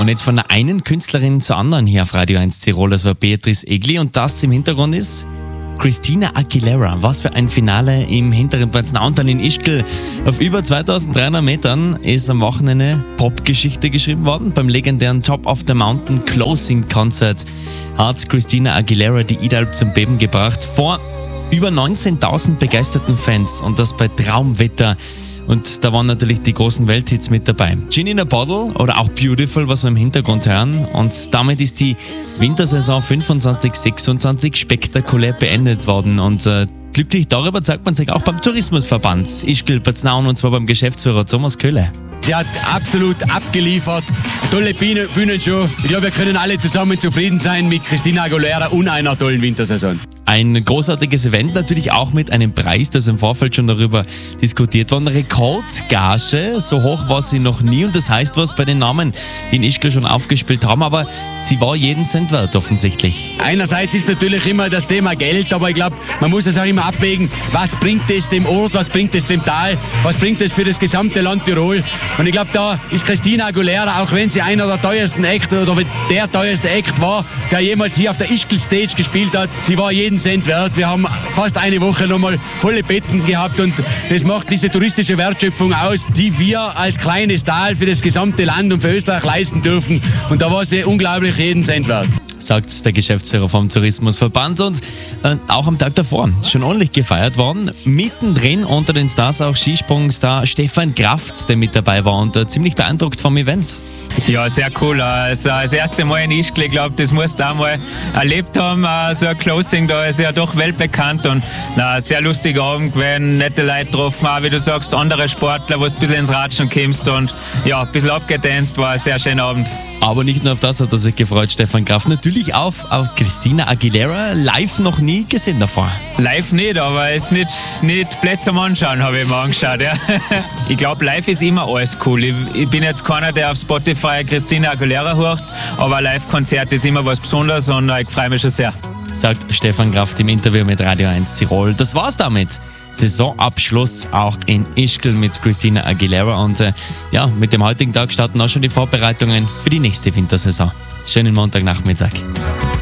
Und jetzt von der einen Künstlerin zur anderen hier auf Radio 1 Tirol, das war Beatrice Egli und das im Hintergrund ist Christina Aguilera. Was für ein Finale im hinteren Pfalznauntal in Ischgl. Auf über 2300 Metern ist am Wochenende Popgeschichte geschrieben worden. Beim legendären Top of the Mountain Closing Concert hat Christina Aguilera die Idalb zum Beben gebracht. Vor über 19.000 begeisterten Fans und das bei Traumwetter. Und da waren natürlich die großen Welthits mit dabei. Gin in a Bottle oder auch Beautiful, was wir im Hintergrund hören. Und damit ist die Wintersaison 25/26 spektakulär beendet worden. Und glücklich darüber zeigt man sich auch beim Tourismusverband Ischgl-Pfalznaun und zwar beim Geschäftsführer Thomas Köhle. Sie hat absolut abgeliefert. Tolle Bühnenshow. Ich glaube, wir können alle zusammen zufrieden sein mit Christina Aguilera und einer tollen Wintersaison. Ein großartiges Event, natürlich auch mit einem Preis, das im Vorfeld schon darüber diskutiert worden. Rekordgage, so hoch war sie noch nie und das heißt was bei den Namen, die in Ischgl schon aufgespielt haben, aber sie war jeden Cent wert offensichtlich. Einerseits ist natürlich immer das Thema Geld, aber ich glaube, man muss es auch immer abwägen, was bringt es dem Ort, was bringt es dem Tal, was bringt es für das gesamte Land Tirol. Und ich glaube, da ist Christina Aguilera, auch wenn sie einer der teuersten Act oder der teuerste Act war, der jemals hier auf der Ischgl Stage gespielt hat, sie war jeden Cent wert. Wir haben fast eine Woche nochmal volle Betten gehabt und das macht diese touristische Wertschöpfung aus, die wir als kleines Tal für das gesamte Land und für Österreich leisten dürfen. Und da war sie unglaublich jeden Cent wert. Sagt der Geschäftsführer vom Tourismusverband und auch am Tag davor schon ordentlich gefeiert worden. Mittendrin unter den Stars auch Skisprungstar Stefan Kraft, der mit dabei war und ziemlich beeindruckt vom Event. Ja, sehr cool. Also das erste Mal in Ischgl, ich glaube, das musst du auch mal erlebt haben. So ein Closing, da ist ja doch weltbekannt und sehr lustiger Abend gewesen, nette Leute getroffen, auch wie du sagst, andere Sportler, wo du ein bisschen ins Ratschen kommst und ja, ein bisschen abgedanzt, war ein sehr schöner Abend. Aber nicht nur auf das hat er sich gefreut, Stefan Kraft. Natürlich auf Christina Aguilera, live noch nie gesehen davor. Live nicht, aber es ist nicht blöd zum Anschauen, habe ich mir angeschaut. Ja. Ich glaube, live ist immer alles cool. Ich bin jetzt keiner, der auf Spotify Christina Aguilera hört, aber ein Live-Konzert ist immer was Besonderes und ich freue mich schon sehr. Sagt Stefan Kraft im Interview mit Radio 1 Tirol. Das war's damit. Saisonabschluss auch in Ischgl mit Christina Aguilera und mit dem heutigen Tag starten auch schon die Vorbereitungen für die nächste Wintersaison. Schönen Montagnachmittag.